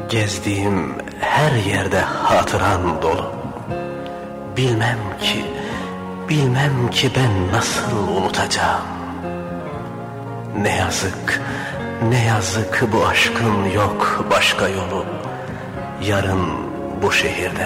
Gezdiğim her yerde hatıran dolu. Bilmem ki ben nasıl unutacağım. Ne yazık bu aşkın yok başka yolu. Yarın bu şehirde